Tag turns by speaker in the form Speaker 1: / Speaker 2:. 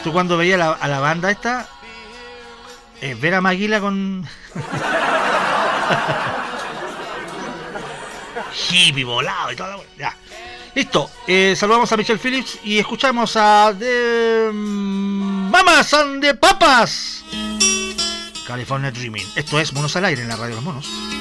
Speaker 1: Tú cuando veías a la banda esta, ver a Maguila con... hippie volado y toda la... Ya. Listo. Saludamos a Michelle Phillips y escuchamos a The Mamas and the Papas. California Dreaming. Esto es Monos al Aire en la Radio Los Monos.